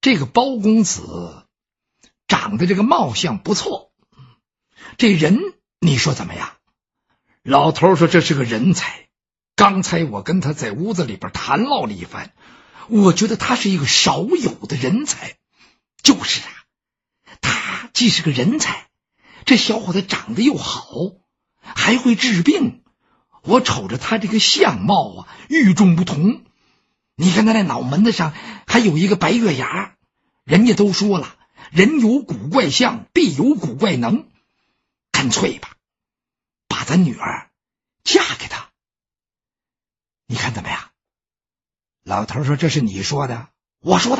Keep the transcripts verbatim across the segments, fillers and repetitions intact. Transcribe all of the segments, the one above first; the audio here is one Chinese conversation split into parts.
这个包公子长得这个貌相不错，这人你说怎么样？老头说这是个人才，刚才我跟他在屋子里边谈唠了一番，我觉得他是一个少有的人才。就是啊，他既是个人才，这小伙子长得又好，还会治病，我瞅着他这个相貌啊与众不同。你看他那脑门子上还有一个白月牙，人家都说了，人有古怪相必有古怪能，干脆吧把咱女儿嫁给他，你看怎么样？老头说这是你说的？我说的。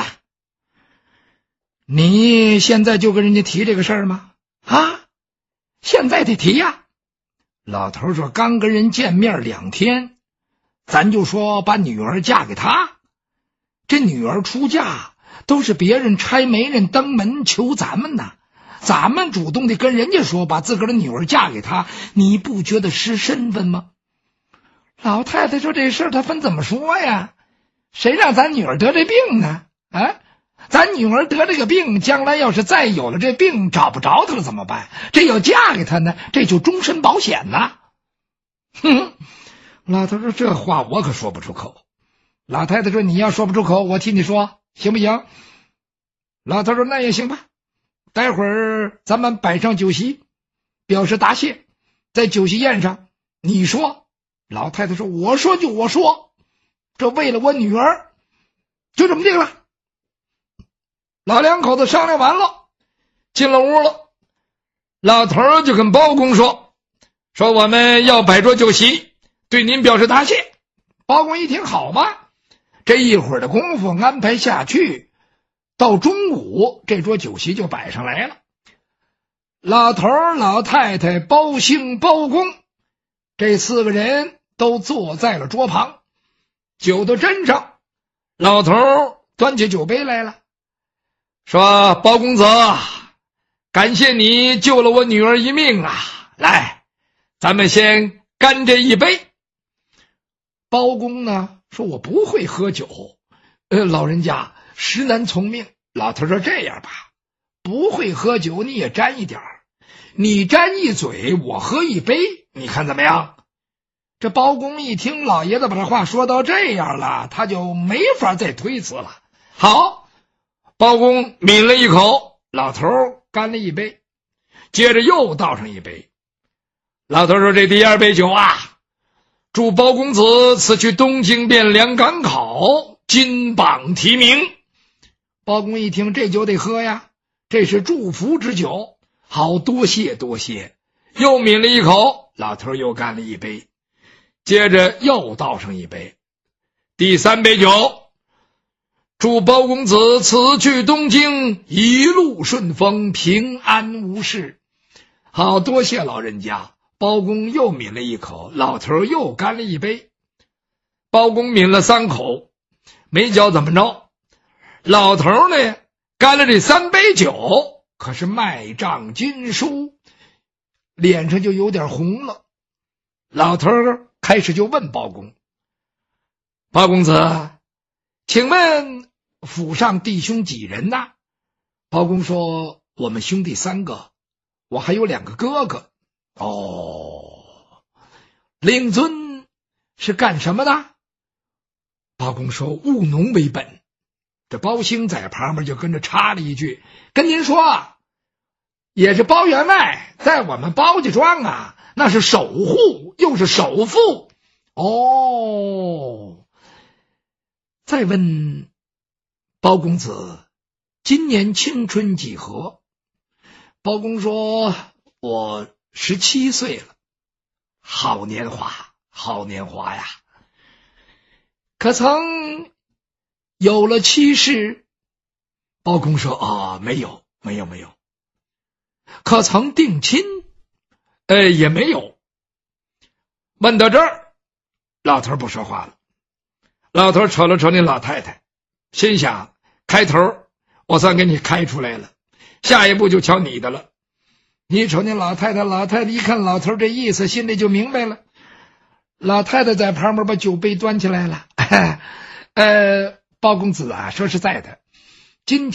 你现在就跟人家提这个事儿吗？啊，现在得提呀。老头说刚跟人见面两天，咱就说把女儿嫁给他。这女儿出嫁都是别人差媒人登门求咱们呐，咱们主动的跟人家说把自个儿的女儿嫁给他，你不觉得失身份吗？老太太说这事儿他分怎么说呀？谁让咱女儿得这病呢？啊，咱女儿得这个病，将来要是再有了这病找不着她了怎么办？这要嫁给他呢，这就终身保险呐。哼，老头说这话我可说不出口。老太太说你要说不出口，我替你说行不行？老头说那也行吧，待会儿咱们摆上酒席表示答谢，在酒席宴上你说。老太太说我说就我说，这为了我女儿就这么定了。老两口子商量完了进了屋了，老头就跟包公说说我们要摆桌酒席，对您表示答谢。包公一听好吧，这一会儿的功夫安排下去，到中午这桌酒席就摆上来了。老头老太太包兴包公这四个人都坐在了桌旁，酒都斟上，老头端起酒杯来了，说包公子，感谢你救了我女儿一命啊，来咱们先干这一杯。包公呢说我不会喝酒，呃，老人家实难从命。老头说这样吧，不会喝酒你也沾一点儿，你沾一嘴我喝一杯，你看怎么样？这包公一听老爷子把这话说到这样了，他就没法再推辞了。好，包公抿了一口，老头干了一杯，接着又倒上一杯。老头说这第二杯酒啊，祝包公子此去东京汴梁赶考金榜题名。包公一听这酒得喝呀，这是祝福之酒，好，多谢多谢。又抿了一口，老头又干了一杯，接着又倒上一杯。第三杯酒，祝包公子此去东京一路顺风，平安无事。好，多谢老人家。包公又抿了一口，老头又干了一杯。包公抿了三口，没觉怎么着，老头呢干了这三杯酒，可是脉胀筋舒，脸上就有点红了。老头开始就问包公，包公子，请问府上弟兄几人呢？包公说我们兄弟三个，我还有两个哥哥。哦，令尊是干什么的？包公说务农为本。这包兴在旁边就跟着插了一句，跟您说，也是包员外在我们包家庄啊，那是守护又是首富。哦，再问包公子今年青春几何？包公说我十七岁了。好年华，好年华呀！可曾有了妻室？包公说啊，没有没有没有。可曾定亲？呃，也没有。问到这儿，老头不说话了。老头瞅了瞅那老太太，心想开头我算给你开出来了，下一步就瞧你的了。你瞅那老太太，老太太一看老头这意思，心里就明白了。老太太在旁边把酒杯端起来了。呃，包公子啊，说实在的，今天